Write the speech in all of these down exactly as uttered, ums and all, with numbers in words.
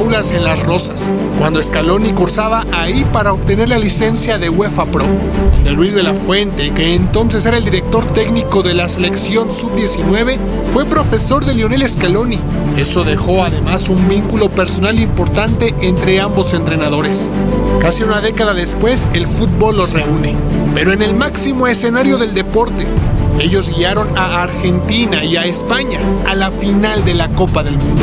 cláusulas en las rosas, cuando Scaloni cursaba ahí para obtener la licencia de UEFA Pro, donde Luis de la Fuente, que entonces era el director técnico de la selección sub diecinueve, fue profesor de Lionel Scaloni. Eso dejó además un vínculo personal importante entre ambos entrenadores. Casi una década después, el fútbol los reúne, pero en el máximo escenario del deporte. Ellos guiaron a Argentina y a España a la final de la Copa del Mundo.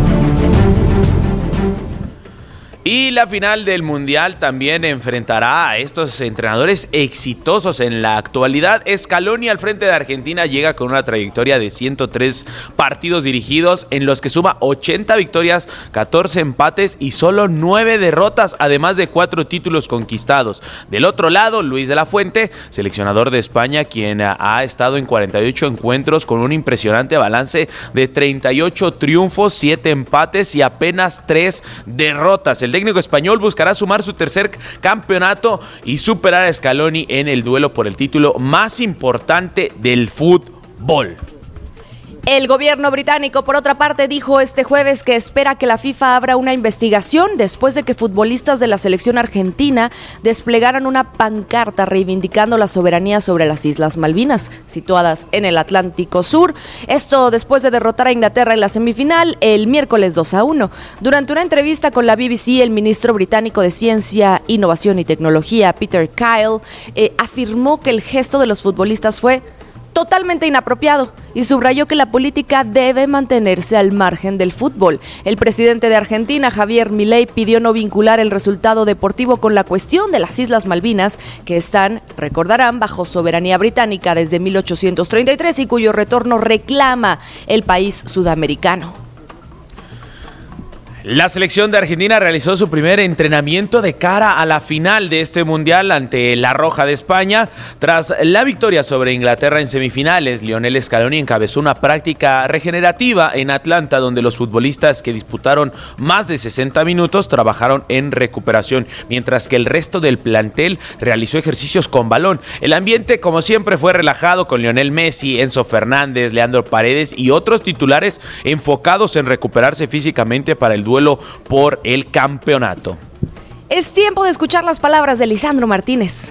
Y la final del Mundial también enfrentará a estos entrenadores exitosos en la actualidad. Scaloni al frente de Argentina llega con una trayectoria de ciento tres partidos dirigidos, en los que suma ochenta victorias, catorce empates y solo nueve derrotas, además de cuatro títulos conquistados. Del otro lado, Luis de la Fuente, seleccionador de España, quien ha estado en cuarenta y ocho encuentros con un impresionante balance de treinta y ocho triunfos, siete empates y apenas tres derrotas. El técnico español buscará sumar su tercer campeonato y superar a Scaloni en el duelo por el título más importante del fútbol. El gobierno británico, por otra parte, dijo este jueves que espera que la FIFA abra una investigación después de que futbolistas de la selección argentina desplegaran una pancarta reivindicando la soberanía sobre las Islas Malvinas, situadas en el Atlántico Sur. Esto después de derrotar a Inglaterra en la semifinal el miércoles dos a uno. Durante una entrevista con la B B C, el ministro británico de Ciencia, Innovación y Tecnología, Peter Kyle, eh, afirmó que el gesto de los futbolistas fue totalmente inapropiado y subrayó que la política debe mantenerse al margen del fútbol. El presidente de Argentina, Javier Milei, pidió no vincular el resultado deportivo con la cuestión de las Islas Malvinas, que están, recordarán, bajo soberanía británica desde mil ochocientos treinta y tres y cuyo retorno reclama el país sudamericano. La selección de Argentina realizó su primer entrenamiento de cara a la final de este mundial ante la Roja de España. Tras la victoria sobre Inglaterra en semifinales, Lionel Scaloni encabezó una práctica regenerativa en Atlanta, donde los futbolistas que disputaron más de sesenta minutos trabajaron en recuperación, mientras que el resto del plantel realizó ejercicios con balón. El ambiente, como siempre, fue relajado, con Lionel Messi, Enzo Fernández, Leandro Paredes y otros titulares enfocados en recuperarse físicamente para el duelo por el campeonato. Es tiempo de escuchar las palabras de Lisandro Martínez.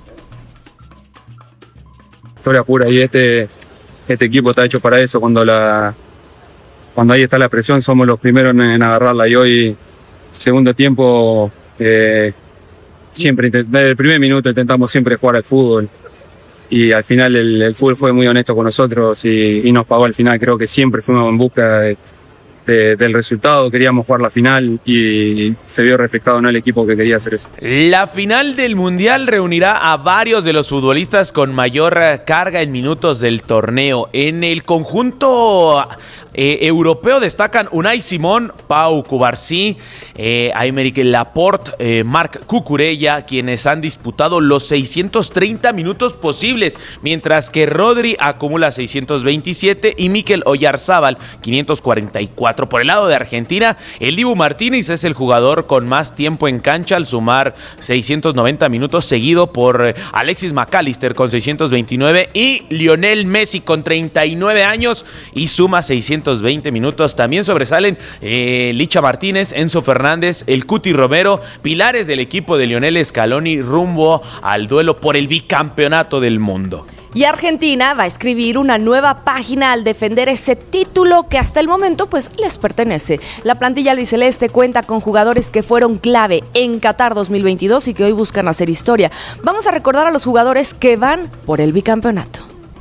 Historia pura, y este, este equipo está hecho para eso. Cuando la cuando ahí está la presión, somos los primeros en, en agarrarla. Y hoy, segundo tiempo, eh, siempre desde el primer minuto intentamos siempre jugar al fútbol. Y al final el, el fútbol fue muy honesto con nosotros y, y nos pagó al final. Creo que siempre fuimos en busca de De, del resultado, queríamos jugar la final y se vio reflejado en el equipo que quería hacer eso. La final del Mundial reunirá a varios de los futbolistas con mayor carga en minutos del torneo. En el conjunto eh, europeo destacan Unai Simón, Pau Cubarsí, eh, Aymeric Laporte, eh, Marc Cucurella, quienes han disputado los seiscientos treinta minutos posibles, mientras que Rodri acumula seiscientos veintisiete y Mikel Oyarzábal quinientos cuarenta y cuatro. Por el lado de Argentina, el Dibu Martínez es el jugador con más tiempo en cancha al sumar seiscientos noventa minutos, seguido por Alexis McAllister con seiscientos veintinueve y Lionel Messi con treinta y nueve años y suma seiscientos veinte minutos. También sobresalen eh, Licha Martínez, Enzo Fernández, el Cuti Romero, pilares del equipo de Lionel Scaloni rumbo al duelo por el bicampeonato del mundo. Y Argentina va a escribir una nueva página al defender ese título que hasta el momento pues les pertenece. La plantilla albiceleste cuenta con jugadores que fueron clave en Qatar dos mil veintidós y que hoy buscan hacer historia. Vamos a recordar a los jugadores que van por el bicampeonato.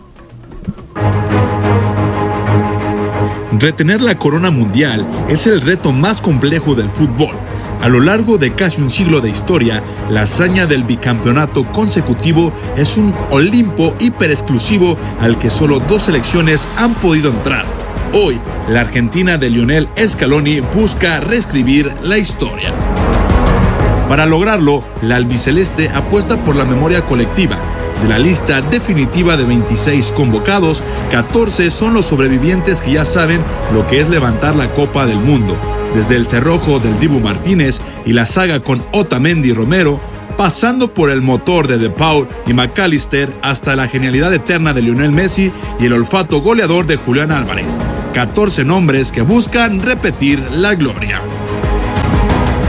Retener la corona mundial es el reto más complejo del fútbol. A lo largo de casi un siglo de historia, la hazaña del bicampeonato consecutivo es un Olimpo hiper exclusivo al que solo dos selecciones han podido entrar. Hoy, la Argentina de Lionel Scaloni busca reescribir la historia. Para lograrlo, la albiceleste apuesta por la memoria colectiva. De la lista definitiva de veintiséis convocados, catorce son los sobrevivientes que ya saben lo que es levantar la Copa del Mundo. Desde el cerrojo del Dibu Martínez y la saga con Otamendi y Romero, pasando por el motor de De Paul y McAllister hasta la genialidad eterna de Lionel Messi y el olfato goleador de Julián Álvarez. catorce nombres que buscan repetir la gloria.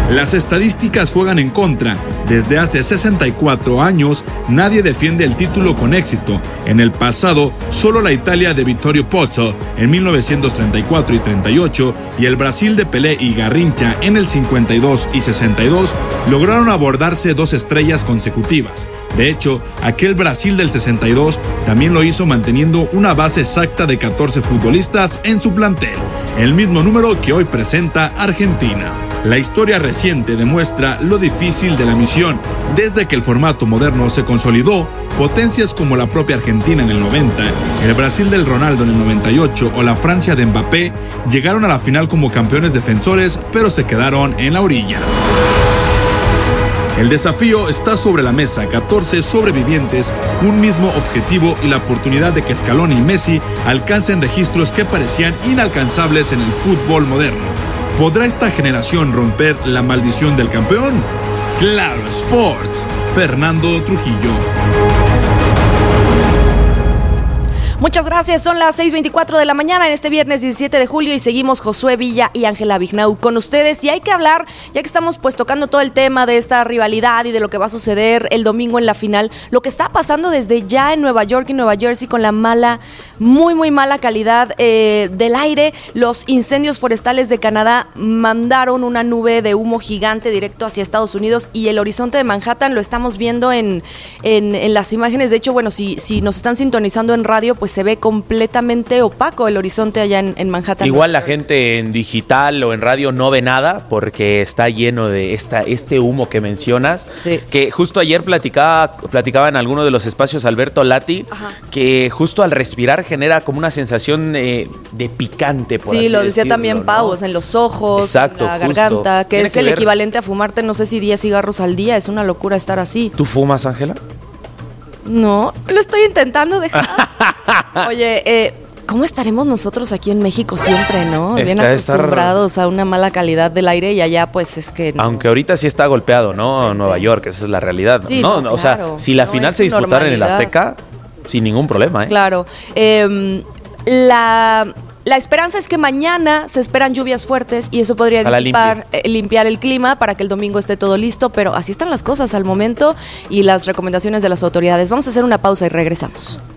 Las estadísticas juegan en contra. Desde hace sesenta y cuatro años, nadie defiende el título con éxito. En el pasado, solo la Italia de Vittorio Pozzo en mil novecientos treinta y cuatro y treinta y ocho y el Brasil de Pelé y Garrincha en el cincuenta y dos y sesenta y dos lograron abordarse dos estrellas consecutivas. De hecho, aquel Brasil del sesenta y dos también lo hizo manteniendo una base exacta de catorce futbolistas en su plantel, el mismo número que hoy presenta Argentina. La historia reciente demuestra lo difícil de la misión. Desde que el formato moderno se consolidó, potencias como la propia Argentina en el noventa, el Brasil del Ronaldo en el noventa y ocho o la Francia de Mbappé llegaron a la final como campeones defensores, pero se quedaron en la orilla. El desafío está sobre la mesa, catorce sobrevivientes, un mismo objetivo y la oportunidad de que Scaloni y Messi alcancen registros que parecían inalcanzables en el fútbol moderno. ¿Podrá esta generación romper la maldición del campeón? Claro Sports, Fernando Trujillo. Muchas gracias, son las seis veinticuatro de la mañana en este viernes diecisiete de julio y seguimos Josué Villa y Ángela Vignau con ustedes y hay que hablar, ya que estamos pues tocando todo el tema de esta rivalidad y de lo que va a suceder el domingo en la final, lo que está pasando desde ya en Nueva York y Nueva Jersey con la mala, muy muy mala calidad eh, del aire. Los incendios forestales de Canadá mandaron una nube de humo gigante directo hacia Estados Unidos y el horizonte de Manhattan lo estamos viendo en, en, en las imágenes. De hecho, bueno, si, si nos están sintonizando en radio, pues se ve completamente opaco el horizonte allá en, en Manhattan. Igual la gente en digital o en radio no ve nada porque está lleno de esta, este humo que mencionas. Sí. Que justo ayer platicaba, platicaba en alguno de los espacios Alberto Lati, ajá, que justo al respirar genera como una sensación eh, de picante, por sí, así lo decía decirlo, también ¿no? Pau, en los ojos, exacto, en la justo. garganta, que Tiene es que el ver. equivalente a fumarte no sé si diez cigarros al día, es una locura estar así. ¿Tú fumas, Ángela? No, lo estoy intentando dejar. Oye, eh, ¿cómo estaremos nosotros aquí en México siempre, no? Bien está, acostumbrados estar... a una mala calidad del aire y allá pues es que... No. Aunque ahorita sí está golpeado, ¿no? Sí. Nueva York, esa es la realidad. Sí, no, no, claro. O sea, si la no final se disputara en el Azteca, sin ningún problema, ¿eh? Claro. Eh, la... La esperanza es que mañana se esperan lluvias fuertes y eso podría disipar, eh, limpiar el clima para que el domingo esté todo listo, pero así están las cosas al momento y las recomendaciones de las autoridades. Vamos a hacer una pausa y regresamos.